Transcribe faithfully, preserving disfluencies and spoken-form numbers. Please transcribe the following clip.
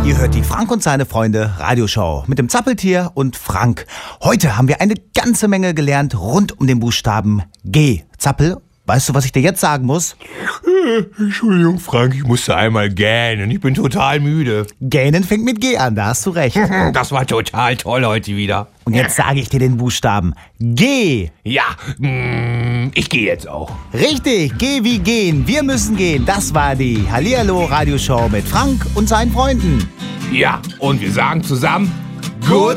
Ihr hört die Frank und seine Freunde Radioshow mit dem Zappeltier und Frank. Heute haben wir eine ganze Menge gelernt rund um den Buchstaben G. Zappel, weißt du, was ich dir jetzt sagen muss? Entschuldigung, Frank, ich musste einmal gähnen. Ich bin total müde. Gähnen fängt mit G an, da hast du recht. Das war total toll heute wieder. Und jetzt sage ich dir den Buchstaben G. Ja, mm, ich gehe jetzt auch. Richtig, G wie gehen. Wir müssen gehen. Das war die Hallihallo Radioshow mit Frank und seinen Freunden. Ja, und wir sagen zusammen, gut